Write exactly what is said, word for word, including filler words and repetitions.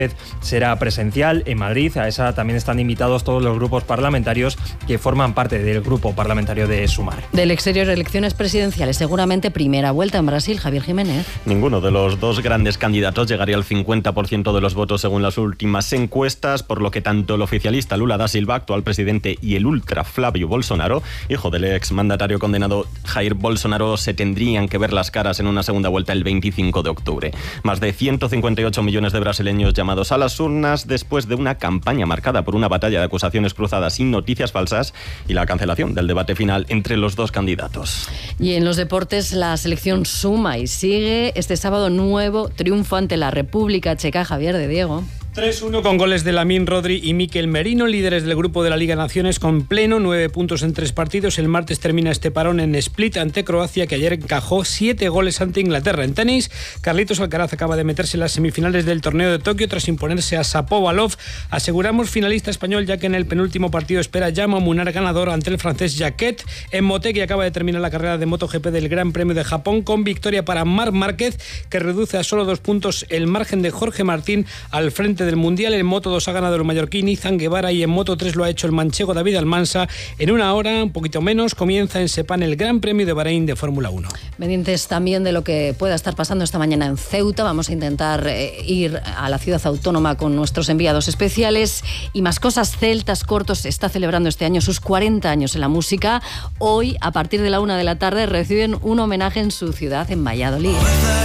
será presencial en Madrid. A esa también están invitados todos los grupos parlamentarios que forman parte del grupo parlamentario de Sumar. Del exterior, elecciones presidenciales, seguramente primera vuelta en Brasil. Javier Jiménez. Ninguno de los dos grandes candidatos llegaría al cincuenta por ciento de los votos según las últimas encuestas, por lo que tanto el oficialista Lula da Silva, actual presidente, y el ultra Flávio Bolsonaro, hijo del ex mandatario condenado Jair Bolsonaro, se tendrían que ver las caras en una segunda vuelta el veinticinco de octubre. Más de ciento cincuenta y ocho millones de brasileños llamados a las urnas después de una campaña marcada por una batalla de acusaciones cruzadas y noticias falsas y la cancelación del debate final entre los dos candidatos. Y en los deportes, la selección suma y sigue. Este sábado, nuevo triunfo ante la República Checa. Javier de Diego. tres uno con goles de Lamine Rodri y Mikel Merino, líderes del grupo de la Liga Naciones con pleno, nueve puntos en tres partidos. El martes termina este parón en Split ante Croacia, que ayer encajó siete goles ante Inglaterra. En tenis, Carlitos Alcaraz acaba de meterse en las semifinales del torneo de Tokio tras imponerse a Shapovalov. Aseguramos finalista español, ya que en el penúltimo partido espera Jaume Munar ganador ante el francés Jacquet. En Motegi acaba de terminar la carrera de MotoGP del Gran Premio de Japón con victoria para Marc Márquez, que reduce a solo dos puntos el margen de Jorge Martín al frente del Mundial. En Moto dos ha ganado el mallorquín Izan Guevara y en Moto tres lo ha hecho el manchego David Almansa. En una hora, un poquito menos, comienza en Sepán el Gran Premio de Bahrein de Fórmula uno. Pendientes también de lo que pueda estar pasando esta mañana en Ceuta. Vamos a intentar eh, ir a la ciudad autónoma con nuestros enviados especiales y más cosas. Celtas Cortos está celebrando este año sus cuarenta años en la música. Hoy, a partir de la una de la tarde, reciben un homenaje en su ciudad, en Valladolid.